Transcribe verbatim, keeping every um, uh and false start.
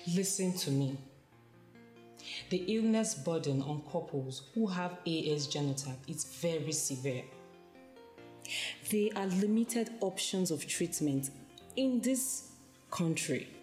Listen to me. The illness burden on couples who have A S genotype is very severe. There are limited options of treatment in this country.